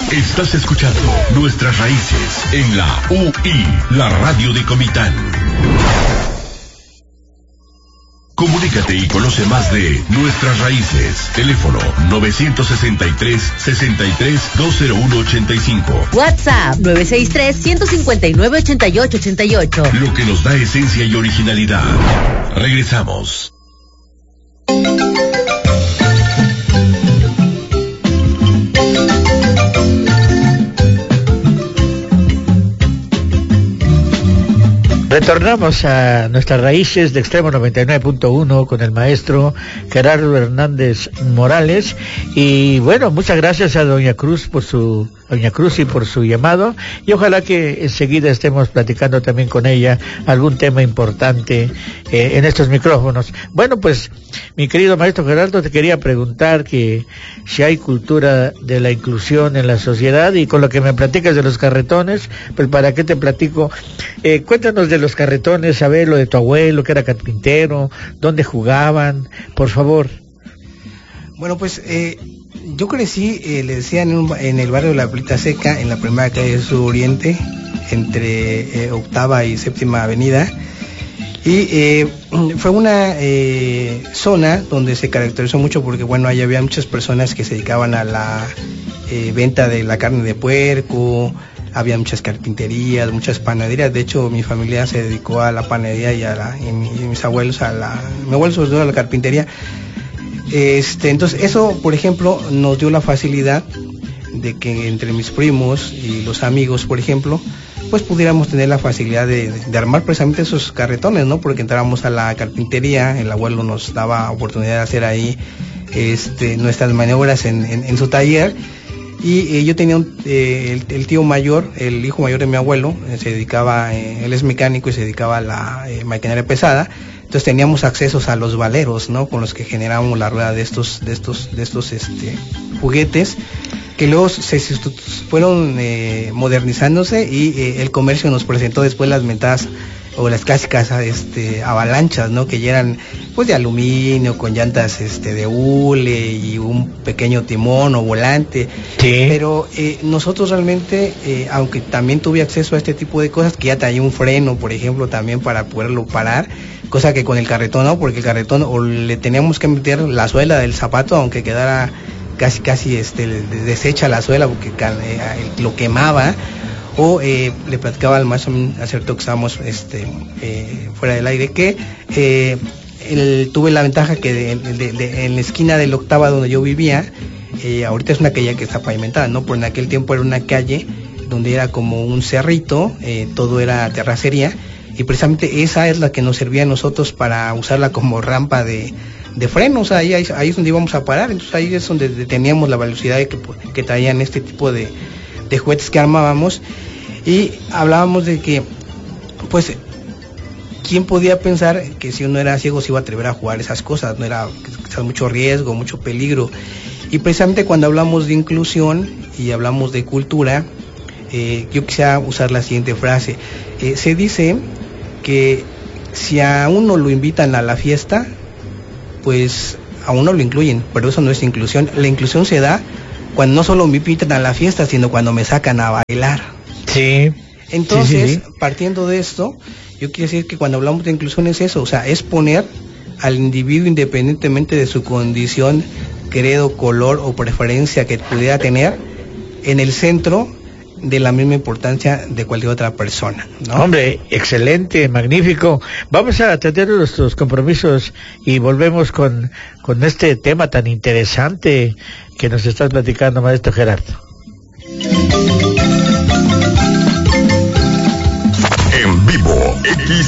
Estás escuchando Nuestras Raíces en la UI, la radio de Comitán. Comunícate y conoce más de Nuestras Raíces. Teléfono 963-63-20185. WhatsApp 963-159-8888. Lo que nos da esencia y originalidad. Regresamos. Retornamos a Nuestras Raíces de Extremo 99.1 con el maestro Gerardo Hernández Morales. Y bueno, muchas gracias a Doña Cruz y por su llamado, y ojalá que enseguida estemos platicando también con ella algún tema importante en estos micrófonos. Bueno, pues mi querido maestro Gerardo, te quería preguntar que si hay cultura de la inclusión en la sociedad, y con lo que me platicas de los carretones, pues para qué te platico, cuéntanos de los carretones, a ver lo de tu abuelo que era carpintero, dónde jugaban, por favor. Bueno, pues yo crecí, le decía, en el barrio de la Plita Seca, en la primera calle de Sur Oriente, entre Octava y Séptima Avenida, y fue una zona donde se caracterizó mucho porque, bueno, ahí había muchas personas que se dedicaban a la venta de la carne de puerco, había muchas carpinterías, muchas panaderías. De hecho, mi familia se dedicó a la panadería y mis abuelos mi abuelo sobre todo a la carpintería. Entonces eso, por ejemplo, nos dio la facilidad de que entre mis primos y los amigos, por ejemplo, pues pudiéramos tener la facilidad de armar precisamente esos carretones, ¿no? Porque entrábamos a la carpintería, el abuelo nos daba oportunidad de hacer ahí nuestras maniobras en su taller. Y yo tenía el tío mayor, el hijo mayor de mi abuelo, se dedicaba, él es mecánico y se dedicaba a la maquinaria pesada. Entonces teníamos accesos a los valeros, ¿no? Con los que generábamos la rueda de estos juguetes, que luego se fueron modernizándose, y el comercio nos presentó después las mentadas o las clásicas avalanchas, ¿no? Que ya eran pues de aluminio, con llantas de hule y un pequeño timón o volante. Sí. Pero nosotros realmente, aunque también tuve acceso a este tipo de cosas, que ya traía un freno, por ejemplo, también para poderlo parar, cosa que con el carretón no, porque el carretón o le teníamos que meter la suela del zapato, aunque quedara casi deshecha la suela, porque lo quemaba. O le platicaba al maestro, acertó que estábamos fuera del aire, que tuve la ventaja que en la esquina de la Octava donde yo vivía, ahorita es una calle que está pavimentada, ¿no? Pero en aquel tiempo era una calle donde era como un cerrito, todo era terracería, y precisamente esa es la que nos servía a nosotros para usarla como rampa de frenos. Ahí es donde íbamos a parar. Entonces ahí es donde teníamos la velocidad que traían este tipo de juguetes que armábamos. Y hablábamos de que, pues, ¿quién podía pensar que si uno era ciego se iba a atrever a jugar esas cosas? No era quizás mucho riesgo, mucho peligro. Y precisamente cuando hablamos de inclusión y hablamos de cultura, yo quisiera usar la siguiente frase. Se dice que si a uno lo invitan a la fiesta, pues a uno lo incluyen, pero eso no es inclusión. La inclusión se da cuando no solo me invitan a la fiesta, sino cuando me sacan a bailar. Sí. Entonces, sí. Partiendo de esto, yo quiero decir que cuando hablamos de inclusión es eso, o sea, es poner al individuo, independientemente de su condición, credo, color o preferencia que pudiera tener, en el centro de la misma importancia de cualquier otra persona, ¿no? Hombre, excelente, magnífico. Vamos a atender nuestros compromisos y volvemos con este tema tan interesante que nos estás platicando, maestro Gerardo. En vivo,